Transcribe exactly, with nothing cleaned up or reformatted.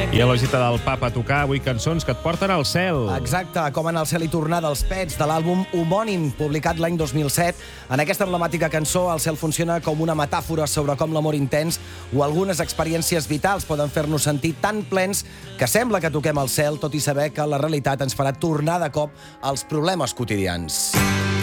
I a la visita del Papa a tocar avui cançons que et porten al cel. Exacte, com en el cel i tornar dels Pets, de l'àlbum homònim, publicat l'any dos mil set. En aquesta emblemàtica cançó, el cel funciona com una metàfora sobre com l'amor intens o algunes experiències vitals poden fer-nos sentir tan plens que sembla que toquem al cel, tot i saber que la realitat ens farà tornar de cop als problemes quotidians.